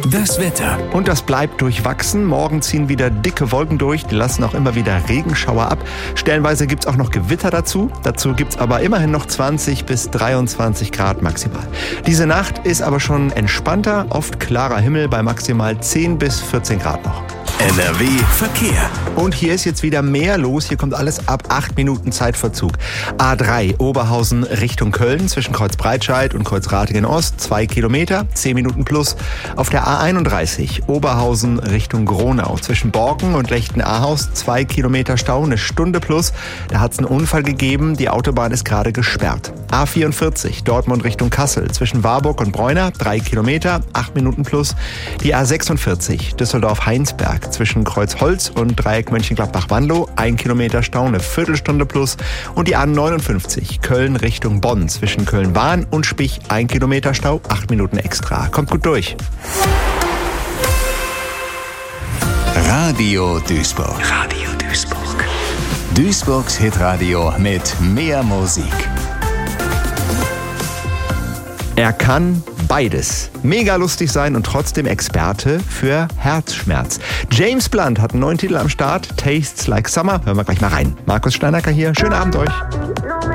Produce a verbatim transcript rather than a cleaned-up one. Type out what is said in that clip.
Das Wetter. Und das bleibt durchwachsen. Morgen ziehen wieder dicke Wolken durch. Die lassen auch immer wieder Regenschauer ab. Stellenweise gibt's auch noch Gewitter dazu. Dazu gibt's aber immerhin noch zwanzig bis dreiundzwanzig Grad maximal. Diese Nacht ist aber schon entspannter. Oft klarer Himmel bei maximal zehn bis vierzehn Grad noch. N R W Verkehr. Und hier ist jetzt wieder mehr los. Hier kommt alles ab acht Minuten Zeitverzug. A drei Oberhausen Richtung Köln zwischen Kreuzbreitscheid und Kreuzratingen Ost. Zwei Kilometer, zehn Minuten plus. Auf der A einunddreißig Oberhausen Richtung Gronau zwischen Borken und Lechten-Ahaus. Zwei Kilometer Stau, eine Stunde plus. Da hat es einen Unfall gegeben. Die Autobahn ist gerade gesperrt. A vierundvierzig Dortmund Richtung Kassel zwischen Warburg und Bräuner. Drei Kilometer, acht Minuten plus. Die A sechsundvierzig Düsseldorf-Heinsberg zwischen Kreuzholz und Dreieck Mönchengladbach-Wanlo. Ein Kilometer Stau, eine Viertelstunde plus. Und die A neunundfünfzig Köln Richtung Bonn zwischen Köln-Wahn und Spich. Ein Kilometer Stau, acht Minuten extra. Kommt gut durch. Radio Duisburg. Radio Duisburg. Duisburgs Hitradio mit mehr Musik. Er kann beides. Mega lustig sein und trotzdem Experte für Herzschmerz. James Blunt hat einen neuen Titel am Start. Tastes Like Summer. Hören wir gleich mal rein. Markus Steinacker hier. Schönen Abend euch.